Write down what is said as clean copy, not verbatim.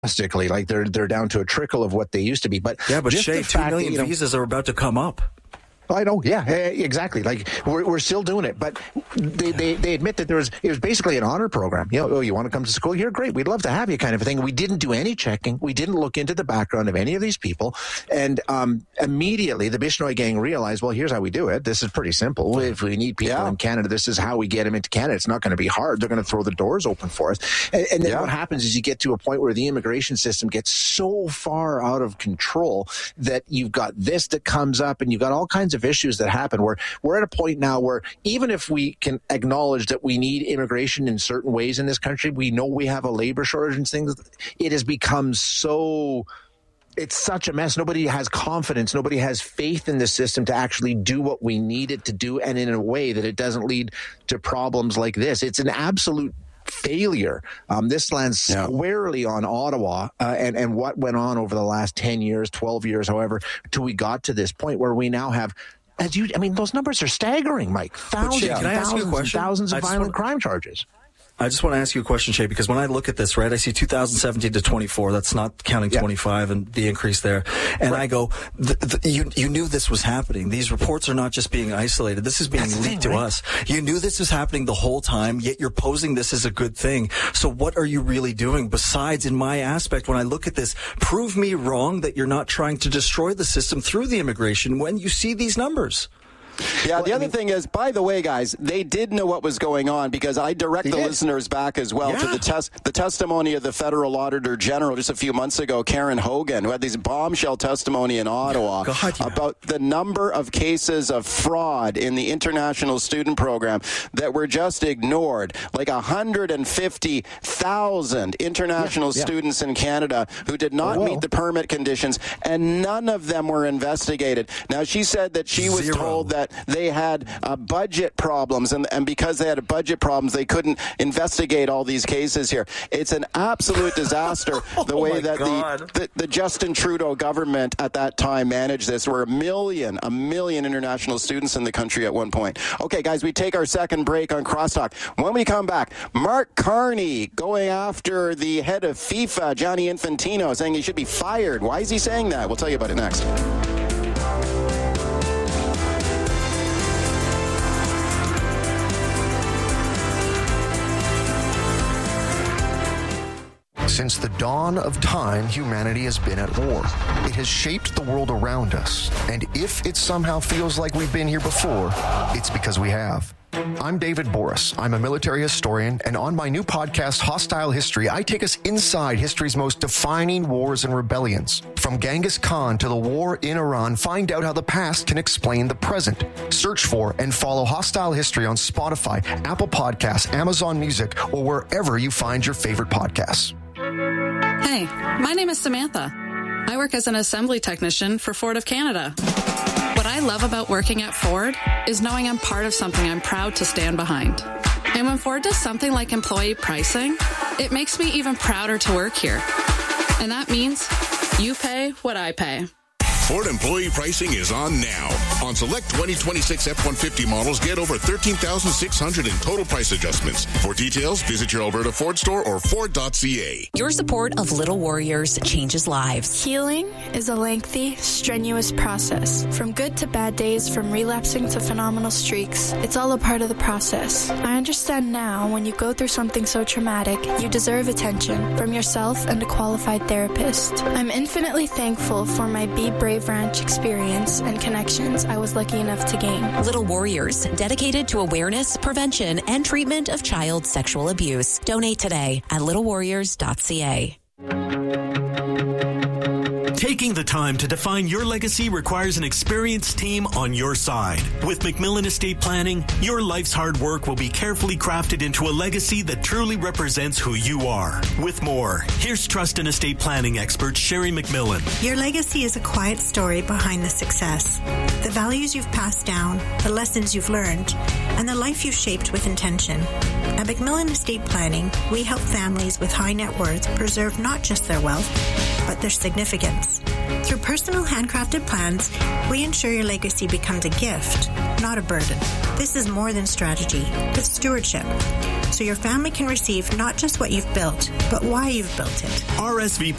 drastically. Like they're down to a trickle of what they used to be. But Shay, 2 million visas are about to come up. I know, yeah, exactly. Like we're still doing it, but they admit that it was basically an honor program. You want to come to school here? Great, we'd love to have you, kind of a thing. We didn't do any checking. We didn't look into the background of any of these people, and immediately the Bishnoi gang realized, well, here's how we do it. This is pretty simple. If we need people in Canada, this is how we get them into Canada. It's not going to be hard. They're going to throw the doors open for us. And then what happens is you get to a point where the immigration system gets so far out of control that you've got this that comes up, and you've got all kinds of issues that happen where we're at a point now where even if we can acknowledge that we need immigration in certain ways in this country, we know we have a labor shortage and things, it has become it's such a mess. Nobody has confidence. Nobody has faith in the system to actually do what we need it to do, and in a way that it doesn't lead to problems like this. It's an absolute failure. This lands squarely on Ottawa and what went on over the last 10 years, 12 years, however, till we got to this point where we now have, those numbers are staggering, Mike. Thousands of violent crime charges. I just want to ask you a question, Shay, because when I look at this, right, I see 2017 to 24. That's not counting 25 and the increase there. And I go, you knew this was happening. These reports are not just being isolated. This is being leaked to us. You knew this was happening the whole time, yet you're posing this as a good thing. So what are you really doing besides, in my aspect, when I look at this, prove me wrong that you're not trying to destroy the system through the immigration when you see these numbers? Yeah, the other thing is, by the way, guys, they did know what was going on, because I direct the listeners back as well to the testimony of the federal auditor general just a few months ago, Karen Hogan, who had this bombshell testimony in Ottawa about the number of cases of fraud in the international student program that were just ignored. Like 150,000 international students in Canada who did not meet the permit conditions, and none of them were investigated. Now, she said that she was told that they had budget problems, and because they had budget problems, they couldn't investigate all these cases here. It's an absolute disaster the way that the Justin Trudeau government at that time managed this. There were a million international students in the country at one point. Okay, guys, we take our second break on Crosstalk. When we come back, Mark Carney going after the head of FIFA, Gianni Infantino, saying he should be fired. Why is he saying that? We'll tell you about it next. Since the dawn of time, humanity has been at war. It has shaped the world around us, and if it somehow feels like we've been here before, it's because we have. I'm David Boris. I'm a military historian, and on my new podcast, Hostile History, I take us inside history's most defining wars and rebellions. From Genghis Khan to the war in Iran, find out how the past can explain the present. Search for and follow Hostile History on Spotify, Apple Podcasts, Amazon Music, or wherever you find your favorite podcasts. Hey, my name is Samantha. I work as an assembly technician for Ford of Canada. What I love about working at Ford is knowing I'm part of something I'm proud to stand behind. And when Ford does something like employee pricing, it makes me even prouder to work here. And that means you pay what I pay. Ford employee pricing is on now. On select 2026 F-150 models, get over $13,600 in total price adjustments. For details, visit your Alberta Ford store or Ford.ca. Your support of Little Warriors changes lives. Healing is a lengthy, strenuous process. From good to bad days, from relapsing to phenomenal streaks, it's all a part of the process. I understand now when you go through something so traumatic, you deserve attention from yourself and a qualified therapist. I'm infinitely thankful for my Be Brave Ranch experience and connections I was lucky enough to gain. Little Warriors, dedicated to awareness, prevention, and treatment of child sexual abuse. Donate today at littlewarriors.ca. Taking the time to define your legacy requires an experienced team on your side. With McMillan Estate Planning, your life's hard work will be carefully crafted into a legacy that truly represents who you are. With more, here's trust and estate planning expert Sherry McMillan. Your legacy is a quiet story behind the success. The values you've passed down, the lessons you've learned, and the life you've shaped with intention. At McMillan Estate Planning, we help families with high net worth preserve not just their wealth, but their significance. Through personal handcrafted plans, we ensure your legacy becomes a gift, not a burden. This is more than strategy, it's stewardship. so your family can receive not just what you've built, but why you've built it. RSVP